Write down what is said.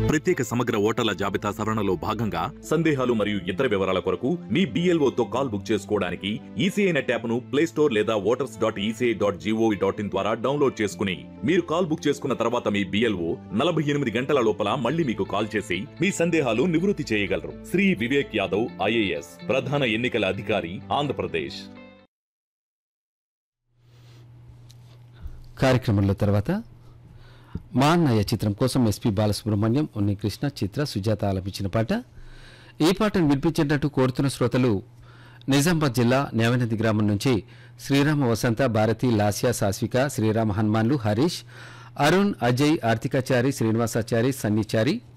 ప్రత్యేక సమగ్ర ఓటర్ల జాబితా సవరణలో భాగంగా సందేహాలు మరియు ఇతర వివరాల కొరకు మీ BLOతో కాల్ బుక్ చేసుకోవడానికి ఈసీఐ నెట్ యాప్ను ప్లేస్టోర్ లేదా voters.eci.gov.in ద్వారా డౌన్లోడ్ చేసుకుని మీరు కాల్ బుక్ చేసుకున్న తర్వాత మీ BLO 48 గంటల లోపల మళ్ళీ మీకు కాల్ చేసి మీ సందేహాలు నివృత్తి చేయగలరు. శ్రీ వివేక్ యాదవ్ IAS, ప్రధాన ఎన్నికల అధికారి, ఆంధ్రప్రదేశ్. కార్యక్రమంలో తర్వాత మా అన్నయ్య చిత్రం కోసం ఎస్పి బాలసుబ్రహ్మణ్యం, ఉన్నికృష్ణ, చిత్ర, సుజాత ఆలపించిన పాట. ఈ పాటను వినిపించేటట్టు కోరుతున్న శ్రోతలు నిజామాబాద్ జిల్లా నేవనది గ్రామం నుంచి శ్రీరామ వసంత, భారతి, లాస్య, సాస్విక, శ్రీరామ హనుమాన్లు, హరీష్, అరుణ్, అజయ్, ఆర్తికాచారి, శ్రీనివాసాచారి, సన్నిచారి,